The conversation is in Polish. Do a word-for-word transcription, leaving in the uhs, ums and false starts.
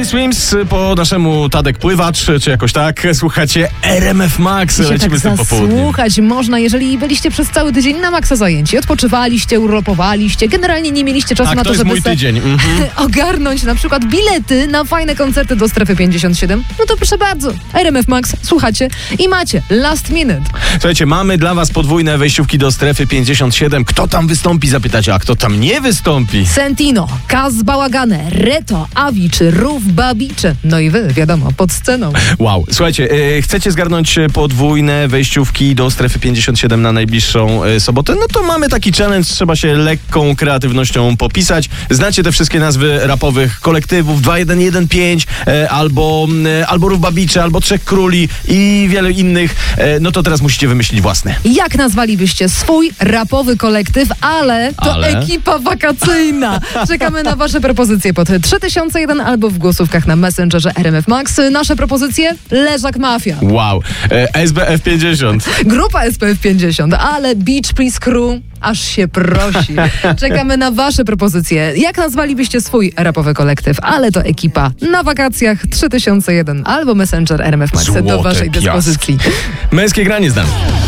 Teddy Swims, po naszemu Tadek Pływacz, czy jakoś tak. Słuchacie R M F Max, I się lecimy tak z tym popołudniem. zasłuchać można, jeżeli byliście przez cały tydzień na maksa zajęci. Odpoczywaliście, urlopowaliście, generalnie nie mieliście czasu Tak, na to to, jest żeby mój se tydzień. Mhm. ogarnąć na przykład bilety na fajne koncerty do Strefy pięćdziesiąt siedem. No to proszę bardzo, R M F Max, słuchacie i macie last minute. Słuchajcie, mamy dla was podwójne wejściówki do Strefy pięćdziesiąt siedem. Kto tam wystąpi, zapytacie, a kto tam nie wystąpi? Sentino, Kaz Bałagane, Reto, Avi czy Rów Babicze. No i wy, wiadomo, pod sceną. Wow. Słuchajcie, e, chcecie zgarnąć podwójne wejściówki do Strefy pięćdziesiąt siedem na najbliższą e, sobotę? No to mamy taki challenge, trzeba się lekką kreatywnością popisać. Znacie te wszystkie nazwy rapowych kolektywów dwa jeden jeden pięć, e, albo, e, albo Rów Babicze, albo Trzech Króli i wiele innych. E, no to teraz musicie wymyślić własne. Jak nazwalibyście swój rapowy kolektyw, ale to Ale? ekipa wakacyjna. Czekamy na wasze propozycje pod trzy tysiące jeden albo w głosówkach na Messengerze R M F Max. Nasze propozycje? Leżak Mafia. Wow. E, S B F pięćdziesiąt. Grupa S P F pięćdziesiąt, ale Beach Please Crew aż się prosi. Czekamy na wasze propozycje. Jak nazwalibyście swój rapowy kolektyw? Ale to ekipa na wakacjach trzy tysiące jeden albo Messenger R M F Max do Złote waszej piaski. dyspozycji. Męskie granie z nami.